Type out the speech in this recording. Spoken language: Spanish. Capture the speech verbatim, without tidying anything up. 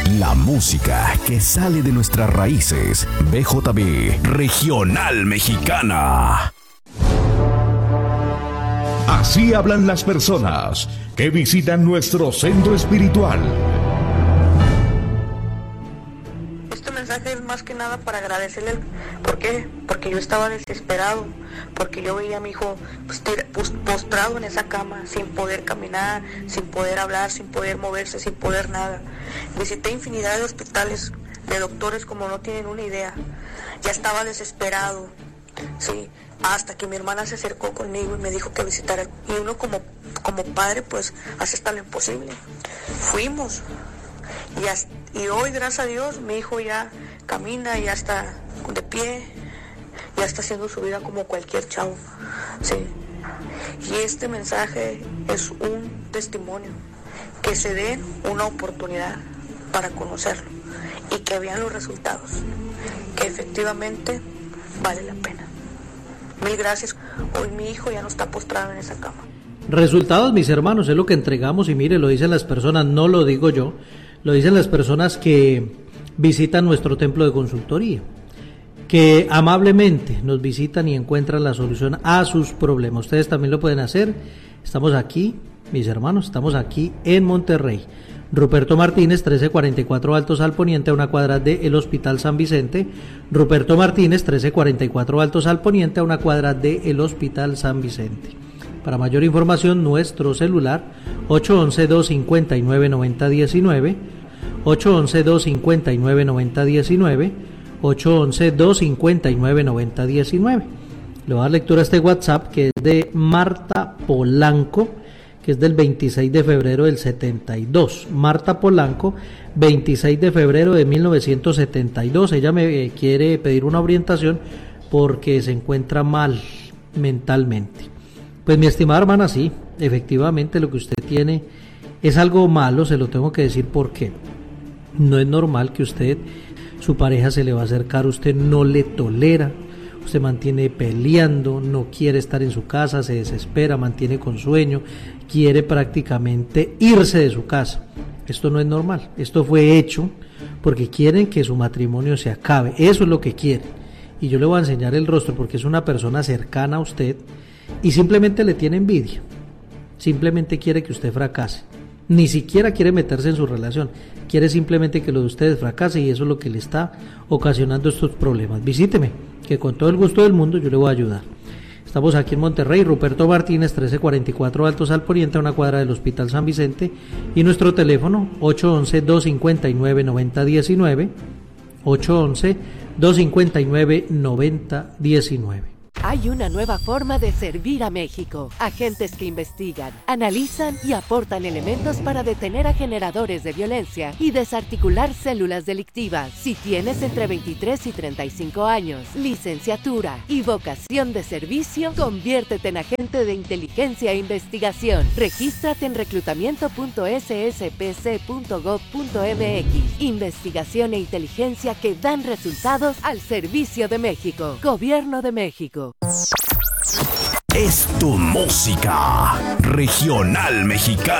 La música que sale de nuestras raíces. B J B Regional Mexicana. Así hablan las personas que visitan nuestro centro espiritual. Este mensaje es más que nada para agradecerle. ¿Por qué? Porque yo estaba desesperado, porque yo veía a mi hijo pues, postrado en esa cama, sin poder caminar, sin poder hablar, sin poder moverse, sin poder nada. Visité infinidad de hospitales, de doctores como no tienen una idea. Ya estaba desesperado, sí, hasta que mi hermana se acercó conmigo y me dijo que visitara. Y uno como, como padre pues hace hasta lo imposible. Fuimos. Y, hasta, y hoy, gracias a Dios, mi hijo ya camina, ya está de pie, ya está haciendo su vida como cualquier chavo, sí. Y este mensaje es un testimonio, que se den una oportunidad para conocerlo y que vean los resultados, que efectivamente vale la pena. Mil gracias. Hoy mi hijo ya no está postrado en esa cama. Resultados, mis hermanos, es lo que entregamos y mire, lo dicen las personas, no lo digo yo, lo dicen las personas que visitan nuestro templo de consultoría, que amablemente nos visitan y encuentran la solución a sus problemas. Ustedes también lo pueden hacer. Estamos aquí, mis hermanos, estamos aquí en Monterrey. Ruperto Martínez, trece cuarenta y cuatro Altos al Poniente, a una cuadra del Hospital San Vicente. Ruperto Martínez, trece cuarenta y cuatro Altos al Poniente, a una cuadra del Hospital San Vicente. Para mayor información, nuestro celular ocho once, dos cincuenta y nueve, noventa diecinueve, ocho once, dos cincuenta y nueve, noventa diecinueve, ocho once, dos cincuenta y nueve, noventa diecinueve. Le voy a dar lectura a este WhatsApp que es de Marta Polanco, que es del veintiséis de febrero del setenta y dos. Marta Polanco, veintiséis de febrero de mil novecientos setenta y dos. Ella me quiere pedir una orientación porque se encuentra mal mentalmente. Pues mi estimada hermana, sí, efectivamente lo que usted tiene es algo malo, se lo tengo que decir porque no es normal que usted, su pareja se le va a acercar, usted no le tolera, usted mantiene peleando, no quiere estar en su casa, se desespera, mantiene con sueño, quiere prácticamente irse de su casa. Esto no es normal, esto fue hecho porque quieren que su matrimonio se acabe, eso es lo que quieren. Y yo le voy a enseñar el rostro porque es una persona cercana a usted y simplemente le tiene envidia, simplemente quiere que usted fracase, ni siquiera quiere meterse en su relación, quiere simplemente que lo de ustedes fracase y eso es lo que le está ocasionando estos problemas. Visíteme, que con todo el gusto del mundo yo le voy a ayudar. Estamos aquí en Monterrey, Ruperto Martínez, trece cuarenta y cuatro Altos al Poniente, a una cuadra del Hospital San Vicente, y nuestro teléfono ocho once, dos cincuenta y nueve, noventa diecinueve, ocho once, dos cincuenta y nueve, noventa diecinueve. Hay una nueva forma de servir a México. Agentes que investigan, analizan y aportan elementos para detener a generadores de violencia y desarticular células delictivas. Si tienes entre veintitrés y treinta y cinco años, licenciatura y vocación de servicio, conviértete en agente de inteligencia e investigación. Regístrate en reclutamiento punto s s p c punto gov punto m x. Investigación e inteligencia que dan resultados al servicio de México. Gobierno de México. Es tu música regional mexicana.